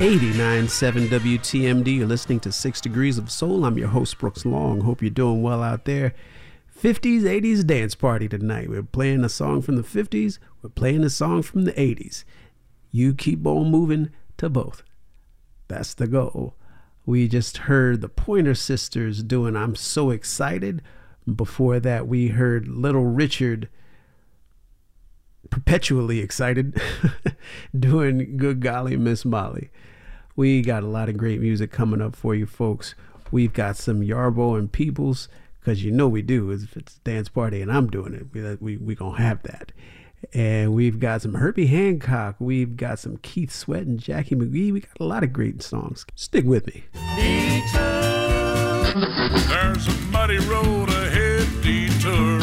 89.7 WTMD. You're listening to 6 Degrees of Soul. I'm your host, Brooks Long. Hope you're doing well out there. 50s, 80s dance party tonight. We're playing a song from the 50s. We're playing a song from the 80s. You keep on moving to both. That's the goal. We just heard the Pointer Sisters doing I'm So Excited. Before that, we heard Little Richard, Perpetually Excited, doing Good Golly Miss Molly. We got a lot of great music coming up for you folks. We've got some Yarbo and Peoples, because you know we do. If it's a dance party and I'm doing it, we gonna have that. And we've got some Herbie Hancock. We've got some Keith Sweat and Jackie McGee. We got a lot of great songs. Stick with me. Detour. There's a muddy road ahead, detour.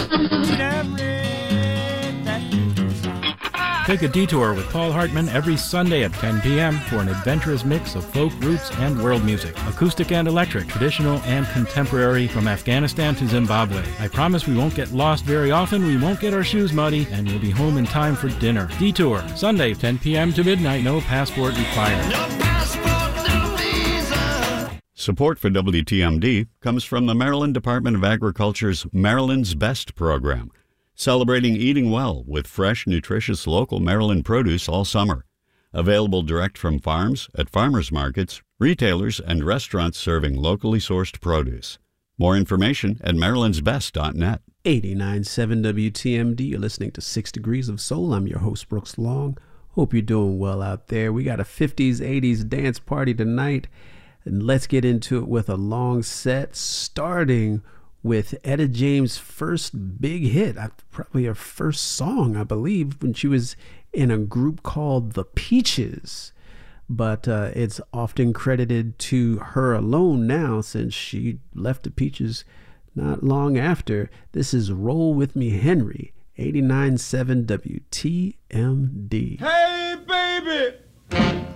Take a detour with Paul Hartman every Sunday at 10 p.m. for an adventurous mix of folk, roots, and world music. Acoustic and electric, traditional and contemporary, from Afghanistan to Zimbabwe. I promise we won't get lost very often, we won't get our shoes muddy, and we'll be home in time for dinner. Detour, Sunday, 10 p.m. to midnight, no passport required. No passport, no visa. Support for WTMD comes from the Maryland Department of Agriculture's Maryland's Best program, celebrating eating well with fresh, nutritious local Maryland produce all summer. Available direct from farms, at farmers markets, retailers, and restaurants serving locally sourced produce. More information at marylandsbest.net. 89.7 WTMD. You're listening to 6 Degrees of Soul. I'm your host, Brooks Long. Hope you're doing well out there. We got a 50s, 80s dance party tonight. And let's get into it with a long set, starting with Etta James' first big hit, probably her first song, I believe, when she was in a group called The Peaches. But it's often credited to her alone now, since she left The Peaches not long after. This is Roll With Me Henry, 89.7 WTMD. Hey, baby.